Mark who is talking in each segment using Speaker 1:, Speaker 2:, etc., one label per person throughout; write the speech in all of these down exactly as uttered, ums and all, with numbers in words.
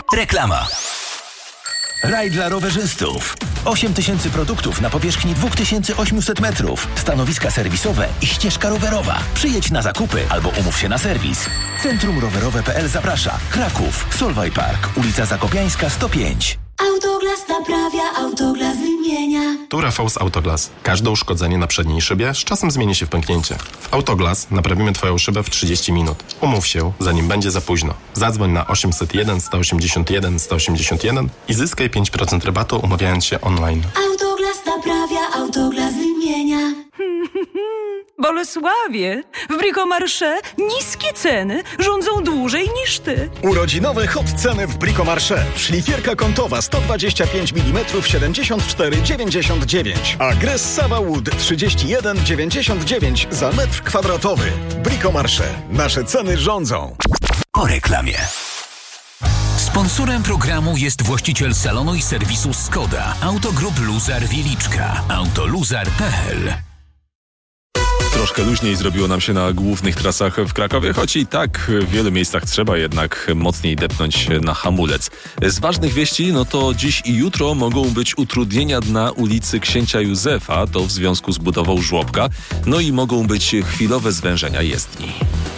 Speaker 1: Reklama. Raj dla rowerzystów. osiem tysięcy produktów na powierzchni dwa tysiące osiemset metrów. Stanowiska serwisowe i ścieżka rowerowa. Przyjedź na zakupy albo umów się na serwis. Centrum Rowerowe kropka p l zaprasza. Kraków, Solway Park, ulica Zakopiańska sto pięć.
Speaker 2: Autoglas naprawia, Autoglas wymienia.
Speaker 3: Tu Rafał z Autoglas. Każde uszkodzenie na przedniej szybie z czasem zmieni się w pęknięcie. W Autoglas naprawimy Twoją szybę w trzydzieści minut. Umów się, zanim będzie za późno. Zadzwoń na osiemset jeden, sto osiemdziesiąt jeden, sto osiemdziesiąt jeden i zyskaj pięć procent rabatu, umawiając się online.
Speaker 2: Autoglas naprawia, Autoglas wymienia.
Speaker 4: Bolesławie, w Bricomarché niskie ceny rządzą dłużej niż ty.
Speaker 5: Urodzinowe hot ceny w Bricomarché. Szlifierka kątowa sto dwadzieścia pięć milimetrów siedemdziesiąt cztery dziewięćdziesiąt dziewięć, a Gress Sava Wood trzydzieści jeden dziewięćdziesiąt dziewięć za metr kwadratowy. Bricomarché. Nasze ceny rządzą.
Speaker 1: Po reklamie.
Speaker 6: Sponsorem programu jest właściciel salonu i serwisu Skoda, Autogroup Luzar Wieliczka, autoluzar kropka p l.
Speaker 7: Troszkę luźniej zrobiło nam się na głównych trasach w Krakowie, choć i tak w wielu miejscach trzeba jednak mocniej depnąć na hamulec. Z ważnych wieści, no to dziś i jutro mogą być utrudnienia na ulicy Księcia Józefa, to w związku z budową żłobka, no i mogą być chwilowe zwężenia jezdni.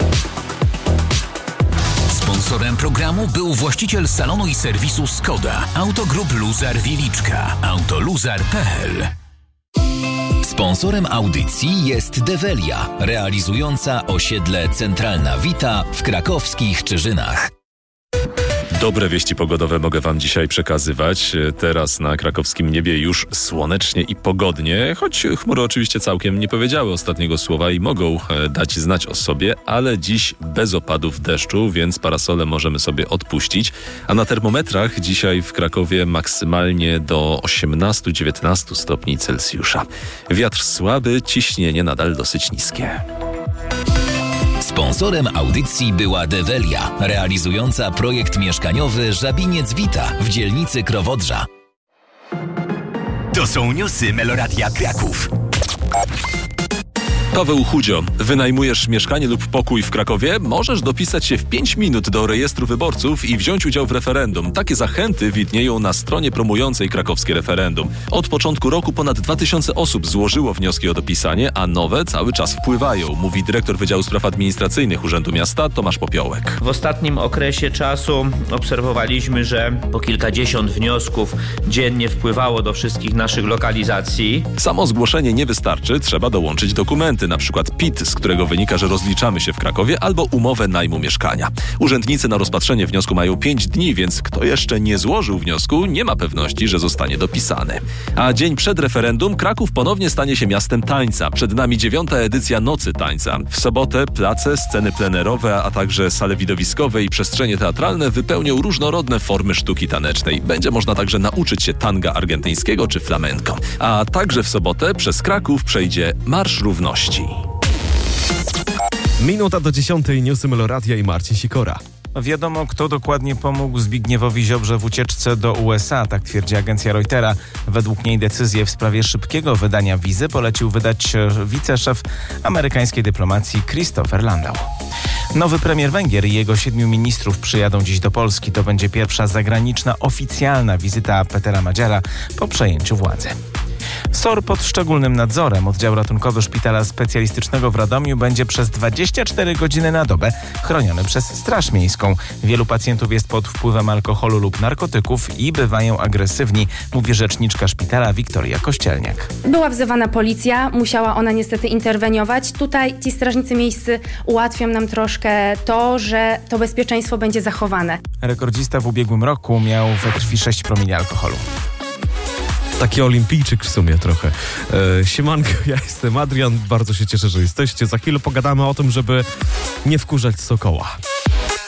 Speaker 6: Sponsorem programu był właściciel salonu i serwisu Skoda, Autogroup Luzar Wieliczka, autoluzar kropka p l.
Speaker 1: Sponsorem audycji jest Develia, realizująca osiedle Centralna Wita w krakowskich Czyżynach.
Speaker 7: Dobre wieści pogodowe mogę Wam dzisiaj przekazywać. Teraz na krakowskim niebie już słonecznie i pogodnie, choć chmury oczywiście całkiem nie powiedziały ostatniego słowa i mogą dać znać o sobie, ale dziś bez opadów deszczu, więc parasole możemy sobie odpuścić. A na termometrach dzisiaj w Krakowie maksymalnie do osiemnaście dziewiętnaście stopni Celsjusza. Wiatr słaby, ciśnienie nadal dosyć niskie.
Speaker 1: Sponsorem audycji była Develia, realizująca projekt mieszkaniowy Żabiniec Wita w dzielnicy Krowodrza. To są newsy Meloradia Kraków.
Speaker 7: Paweł Chudzio, wynajmujesz mieszkanie lub pokój w Krakowie? Możesz dopisać się w pięć minut do rejestru wyborców i wziąć udział w referendum. Takie zachęty widnieją na stronie promującej krakowskie referendum. Od początku roku ponad dwa tysiące osób złożyło wnioski o dopisanie, a nowe cały czas wpływają, mówi dyrektor Wydziału Spraw Administracyjnych Urzędu Miasta Tomasz Popiołek.
Speaker 8: W ostatnim okresie czasu obserwowaliśmy, że po kilkadziesiąt wniosków dziennie wpływało do wszystkich naszych lokalizacji.
Speaker 7: Samo zgłoszenie nie wystarczy, trzeba dołączyć dokumenty. Na przykład P I T, z którego wynika, że rozliczamy się w Krakowie, albo umowę najmu mieszkania. Urzędnicy na rozpatrzenie wniosku mają pięć dni, więc kto jeszcze nie złożył wniosku, nie ma pewności, że zostanie dopisany. A dzień przed referendum Kraków ponownie stanie się miastem tańca. Przed nami dziewiąta edycja Nocy Tańca. W sobotę place, sceny plenerowe, a także sale widowiskowe i przestrzenie teatralne wypełnią różnorodne formy sztuki tanecznej. Będzie można także nauczyć się tanga argentyńskiego czy flamenco. A także w sobotę przez Kraków przejdzie Marsz Równości.
Speaker 9: Minuta do dziesiątej, newsy Meloradia i Marcin Sikora.
Speaker 10: Wiadomo, kto dokładnie pomógł Zbigniewowi Ziobrze w ucieczce do U S A, tak twierdzi agencja Reutera. Według niej decyzję w sprawie szybkiego wydania wizy polecił wydać wiceszef amerykańskiej dyplomacji Christopher Landau. Nowy premier Węgier i jego siedmiu ministrów przyjadą dziś do Polski. To będzie pierwsza zagraniczna oficjalna wizyta Petera Madziara po przejęciu władzy. S O R pod szczególnym nadzorem. Oddział ratunkowy Szpitala Specjalistycznego w Radomiu będzie przez dwadzieścia cztery godziny na dobę chroniony przez Straż Miejską. Wielu pacjentów jest pod wpływem alkoholu lub narkotyków i bywają agresywni, mówi rzeczniczka szpitala Wiktoria Kościelniak.
Speaker 11: Była wzywana policja, musiała ona niestety interweniować. Tutaj ci strażnicy miejscy ułatwią nam troszkę to, że to bezpieczeństwo będzie zachowane.
Speaker 10: Rekordzista w ubiegłym roku miał we krwi sześć promili alkoholu.
Speaker 9: Taki olimpijczyk w sumie trochę. E, siemanko, ja jestem Adrian, bardzo się cieszę, że jesteście. Za chwilę pogadamy o tym, żeby nie wkurzać Sokoła.